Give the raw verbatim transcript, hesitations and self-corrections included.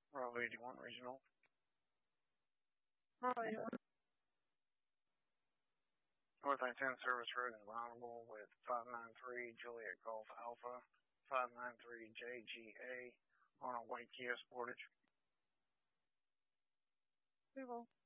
Bravo eighty-one Regional. Bravo eighty-one. North I ten Service Road in Roundable with five nine three Juliet Golf Alpha, five nine three J G A on a white Kia Sportage. Approval.